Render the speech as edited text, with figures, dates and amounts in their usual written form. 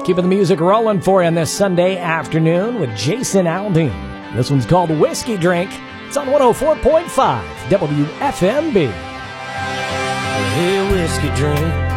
Keeping the music rolling for you on this Sunday afternoon with Jason Aldean. This one's called Whiskey Drink. It's on 104.5 WFMB. Hey, whiskey drink.